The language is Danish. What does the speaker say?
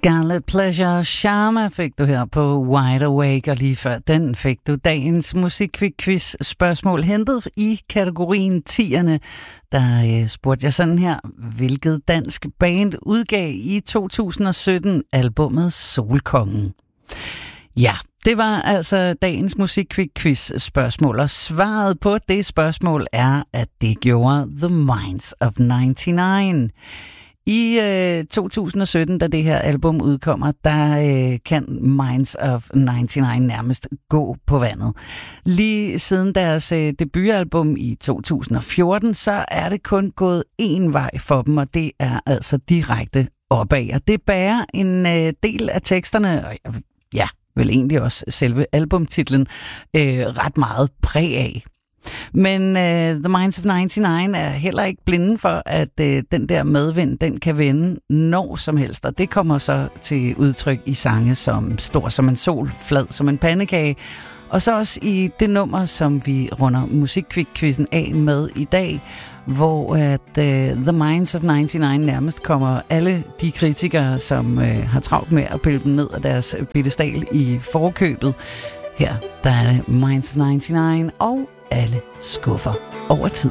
Scarlet Pleasure Sharma fik du her på Wide Awake, og lige før den fik du dagens musikquiz spørgsmål hentet i kategorien 10'erne. Der spurgte jeg sådan her: hvilket dansk band udgav i 2017 albummet Solkongen? Ja, det var altså dagens musikquiz spørgsmål, og svaret på det spørgsmål er, at det gjorde The Minds of 99. I 2017, da det her album udkommer, der kan Minds of 99 nærmest gå på vandet. Lige siden deres debutalbum i 2014, så er det kun gået én vej for dem, og det er altså direkte opad. Og det bærer en del af teksterne, og ja, vel egentlig også selve albumtitlen, ret meget præg af. Men The Minds of 99 er heller ikke blinde for, at den der medvind, den kan vende når som helst. Og det kommer så til udtryk i sange som Stor som en sol, Flad som en pandekage. Og så også i det nummer, som vi runder musikquizzen af med i dag, hvor The Minds of 99 nærmest kommer alle de kritikere, som har travlt med at pille dem ned af deres piedestal i forkøbet. Her der er det Minds of 99 og alle skuffer over tid.